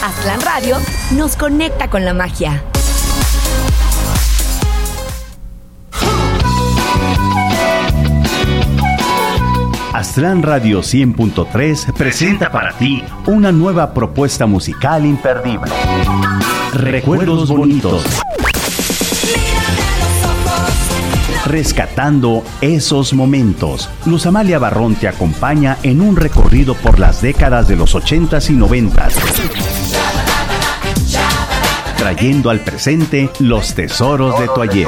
Aztlán Radio nos conecta con la magia. Aztlán Radio 100.3 presenta para ti una nueva propuesta musical imperdible. Recuerdos bonitos. Rescatando esos momentos. Luz Amalia Barrón te acompaña en un recorrido por las décadas de los 80s y 90s, trayendo al presente los tesoros de tu ayer.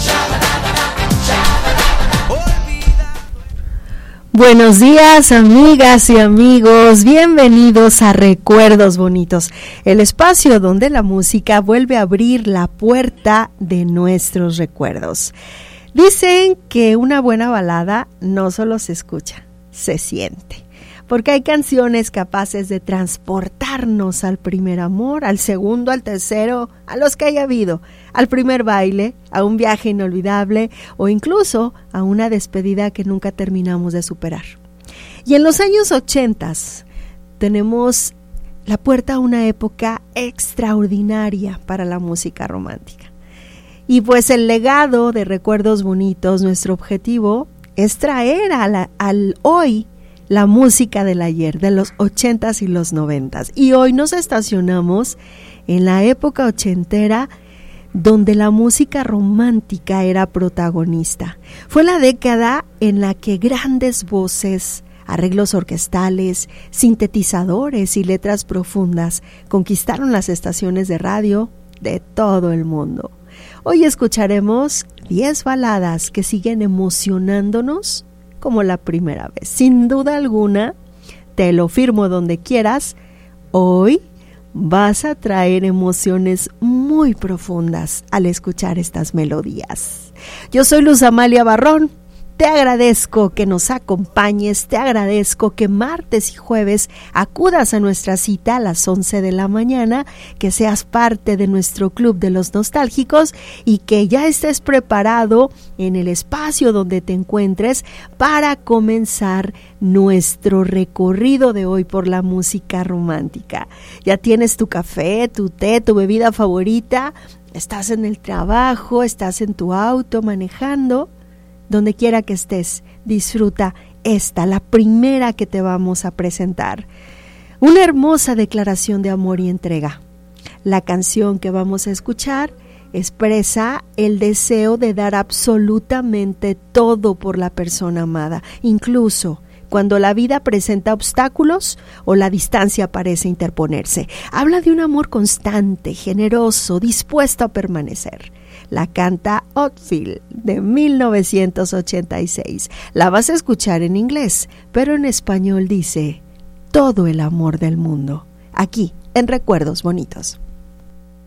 Buenos días, amigas y amigos, bienvenidos a Recuerdos Bonitos, el espacio donde la música vuelve a abrir la puerta de nuestros recuerdos. Dicen que una buena balada no solo se escucha, se siente, porque hay canciones capaces de transportarnos al primer amor, al segundo, al tercero, a los que haya habido, al primer baile, a un viaje inolvidable o incluso a una despedida que nunca terminamos de superar. Y en los años 80 tenemos la puerta a una época extraordinaria para la música romántica. Y pues el legado de Recuerdos Bonitos, nuestro objetivo es traer al hoy la música del ayer, de los 80s y los 90s. Y hoy nos estacionamos en la época ochentera, donde la música romántica era protagonista. Fue la década en la que grandes voces, arreglos orquestales, sintetizadores y letras profundas conquistaron las estaciones de radio de todo el mundo. Hoy escucharemos 10 baladas que siguen emocionándonos como la primera vez. Sin duda alguna, te lo firmo donde quieras, hoy vas a traer emociones muy profundas al escuchar estas melodías. Yo soy Luz Amalia Barrón. Te agradezco que nos acompañes, te agradezco que martes y jueves acudas a nuestra cita a las 11 de la mañana, que seas parte de nuestro club de los nostálgicos y que ya estés preparado en el espacio donde te encuentres para comenzar nuestro recorrido de hoy por la música romántica. Ya tienes tu café, tu té, tu bebida favorita, estás en el trabajo, estás en tu auto manejando. Donde quiera que estés, disfruta esta, la primera que te vamos a presentar. Una hermosa declaración de amor y entrega. La canción que vamos a escuchar expresa el deseo de dar absolutamente todo por la persona amada, incluso cuando la vida presenta obstáculos o la distancia parece interponerse. Habla de un amor constante, generoso, dispuesto a permanecer. La canta Oldfield de 1986. La vas a escuchar en inglés, pero en español dice: todo el amor del mundo. Aquí, en Recuerdos Bonitos.